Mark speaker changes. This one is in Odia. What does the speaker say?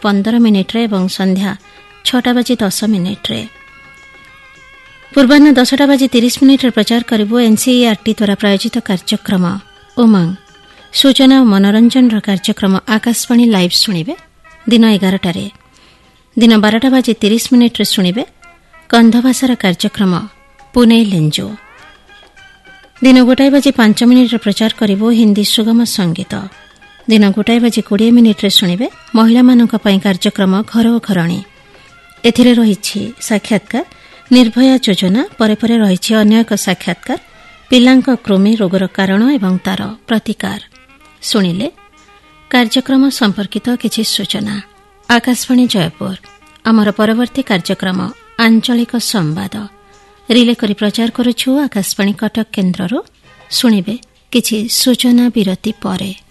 Speaker 1: 6:15 ଏବଂ ସନ୍ଧ୍ୟା 6:10 ପୂର୍ବାହ୍ନ 10:30 ପ୍ରଚାର କରିବୁ ଏନ୍ସିଇଆରଟି ଦ୍ୱାରା ପ୍ରାୟୋଜିତ କାର୍ଯ୍ୟକ୍ରମ ଉମଙ୍ଗ। ସୂଚନା ଓ ମନୋରଞ୍ଜନର କାର୍ଯ୍ୟକ୍ରମ ଆକାଶବାଣୀ ଲାଇଭ୍ ଶୁଣିବେ ଦିନ 11ଟାରେ। ଦିନ 12:30 ଶୁଣିବେ କନ୍ଧଭାଷାର କାର୍ଯ୍ୟକ୍ରମ ପୁନେ ଲେଞ୍ଜୋ। ଦିନ 1:05 ପ୍ରଚାର କରିବୁ ହିନ୍ଦୀ ସୁଗମ ସଙ୍ଗୀତ। ଦିନ 1:20 ଶୁଣିବେ ମହିଳାମାନଙ୍କ ପାଇଁ କାର୍ଯ୍ୟକ୍ରମ ଘର ଓ ଘରଣୀ। ଏଥିରେ ରହିଛି ସାକ୍ଷାତକାର ନିର୍ଭୟା ଯୋଜନା, ପରେ ପରେ ରହିଛି ଅନ୍ୟ ଏକ ସାକ୍ଷାତକାର ପିଲାଙ୍କ କୃମି ରୋଗର କାରଣ ଏବଂ ତାର ପ୍ରତିକାର। ଶୁଣିଲେ କାର୍ଯ୍ୟକ୍ରମ ସମ୍ପର୍କିତ କିଛି ସୂଚନା। ଆକାଶବାଣୀ ଜୟପୁର। ଆମର ପରବର୍ତ୍ତୀ କାର୍ଯ୍ୟକ୍ରମ ଆଞ୍ଚଳିକ ସମ୍ବାଦ ରିଲେ କରି ପ୍ରଚାର କରୁଛୁ ଆକାଶବାଣୀ କଟକ କେନ୍ଦ୍ରରୁ। ଶୁଣିବେ କିଛି ସୂଚନା ବିରତି ପରେ।